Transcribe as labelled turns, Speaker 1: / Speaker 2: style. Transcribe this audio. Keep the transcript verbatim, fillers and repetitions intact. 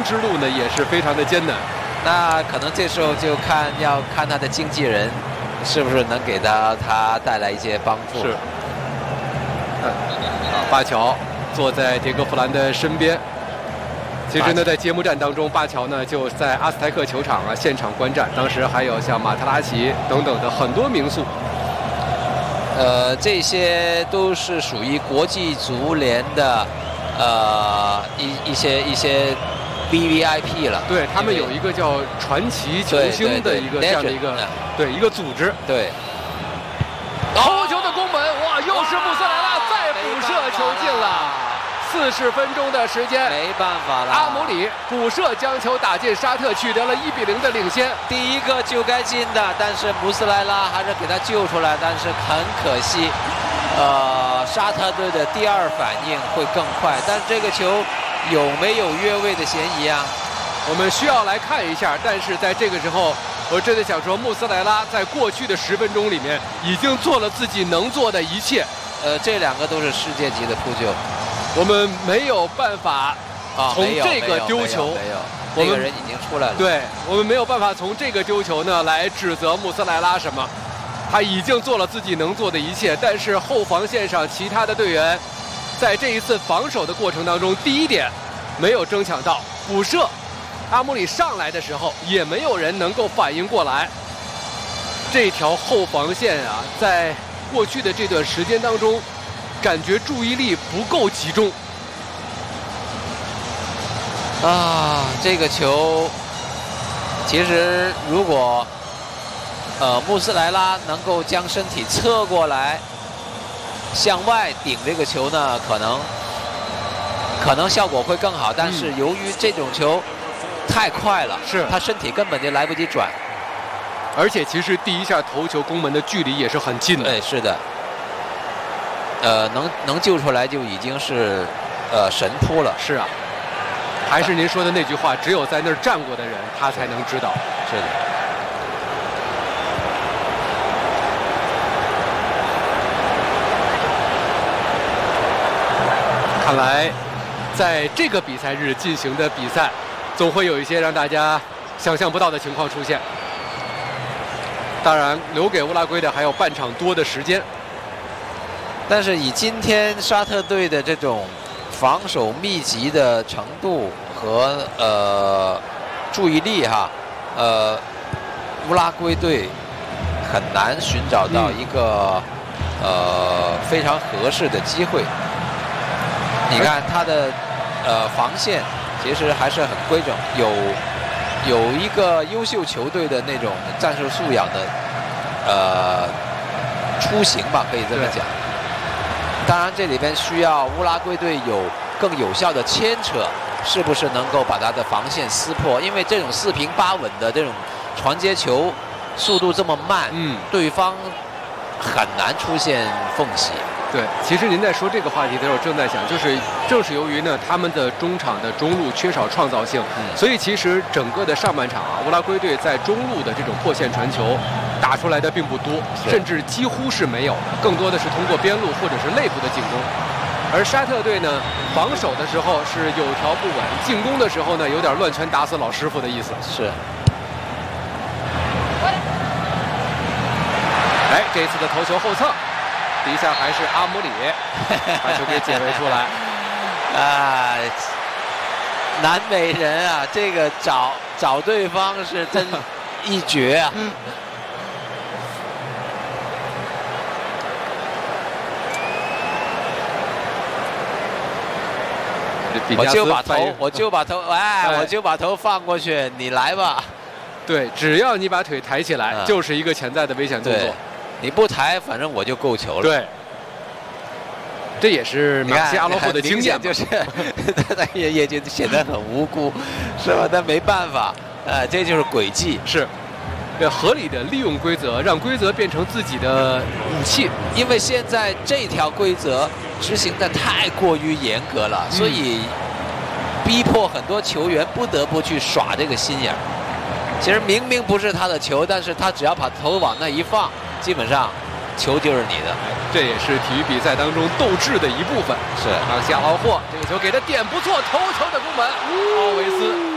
Speaker 1: 之路呢也是非常的艰难。
Speaker 2: 那可能这时候就看要看他的经纪人是不是能给他他带来一些帮助。
Speaker 1: 是。嗯，巴乔坐在迭戈·弗兰的身边。其实呢，在揭幕战当中，巴乔呢就在阿斯泰克球场啊现场观战，当时还有像马特拉齐等等的很多名宿。
Speaker 2: 呃，这些都是属于国际足联的呃一一些一些 V V I P 了。
Speaker 1: 对他们有一个叫传奇球星的一个这样的一个对一个组织。
Speaker 2: 对。
Speaker 1: 头球的攻门，哇，又是穆斯莱拉再补射球进了。四十分钟的时间，
Speaker 2: 没办法了。
Speaker 1: 阿姆里补射将球打进沙特，取得了一比零的领先。
Speaker 2: 第一个就该进的，但是穆斯莱拉还是给他救出来，但是很可惜，呃，沙特队的第二反应会更快，但是这个球有没有越位的嫌疑啊？
Speaker 1: 我们需要来看一下。但是在这个时候，我真的想说，穆斯莱拉在过去的十分钟里面已经做了自己能做的一切。
Speaker 2: 呃，这两个都是世界级的扑救。
Speaker 1: 我们没有办法从这个丢球，
Speaker 2: 没有，那个人已经出来了。
Speaker 1: 对，我们没有办法从这个丢球呢来指责穆斯莱拉什么，他已经做了自己能做的一切。但是后防线上其他的队员，在这一次防守的过程当中，第一点没有争抢到补射，阿姆里上来的时候也没有人能够反应过来。这条后防线啊，在过去的这段时间当中，感觉注意力不够集中
Speaker 2: 啊！这个球，其实如果呃穆斯莱拉能够将身体侧过来，向外顶这个球呢，可能可能效果会更好。但是由于这种球太快了，
Speaker 1: 是
Speaker 2: 他身体根本就来不及转，
Speaker 1: 而且其实第一下头球攻门的距离也是很近的。
Speaker 2: 对，是的。呃，能能救出来就已经是，呃，神扑了。
Speaker 1: 是啊，还是您说的那句话，只有在那儿站过的人，他才能知道。
Speaker 2: 是的。
Speaker 1: 看来，在这个比赛日进行的比赛，总会有一些让大家想象不到的情况出现。当然，留给乌拉圭的还有半场多的时间。
Speaker 2: 但是以今天沙特队的这种防守密集的程度和呃注意力哈，呃，乌拉圭队很难寻找到一个、嗯、呃非常合适的机会。你看他的呃防线其实还是很规整，有有一个优秀球队的那种战术素养的呃雏形吧，可以这么讲。当然，这里边需要乌拉圭队有更有效的牵扯，是不是能够把他的防线撕破？因为这种四平八稳的这种传接球，速度这么慢，嗯，对方很难出现缝隙。
Speaker 1: 对，其实您在说这个话题的时候，正在想，就是正是由于呢他们的中场的中路缺少创造性，嗯、所以其实整个的上半场啊，乌拉圭队在中路的这种破线传球打出来的并不多，甚至几乎是没有的，更多的是通过边路或者是内部的进攻。而沙特队呢，防守的时候是有条不紊，进攻的时候呢，有点乱拳打死老师傅的意思。
Speaker 2: 是。
Speaker 1: 哎，这次的头球后侧。底下还是阿姆里把球给解围出来
Speaker 2: 啊！南美人啊，这个找找对方是真一绝啊！我就把头，我就把头，哎，哎我就把头放过去，你来吧。
Speaker 1: 对，只要你把腿抬起来，嗯、就是一个潜在的危险动作。
Speaker 2: 你不抬，反正我就够球了。
Speaker 1: 对，这也是马西阿罗霍的经验，
Speaker 2: 就是他也也就显得很无辜，是吧？但没办法，呃，这就是诡计，
Speaker 1: 是，对，合理的利用规则，让规则变成自己的武器。
Speaker 2: 因为现在这条规则执行的太过于严格了，嗯、所以逼迫很多球员不得不去耍这个心眼儿。其实明明不是他的球，但是他只要把头往那一放。基本上，球就是你的，
Speaker 1: 这也是体育比赛当中斗志的一部分。
Speaker 2: 是，
Speaker 1: 马西阿劳霍这个球给的点不错，头球的攻门，奥维斯。